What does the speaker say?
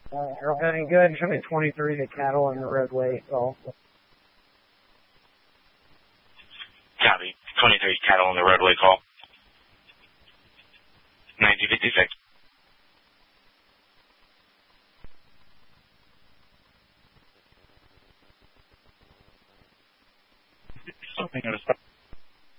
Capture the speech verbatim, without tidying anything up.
Uh, everything good. Show me twenty-three to cattle on the roadway. So. Copy. twenty-three cattle on the roadway call. nineteen fifty-six. Something at a stop.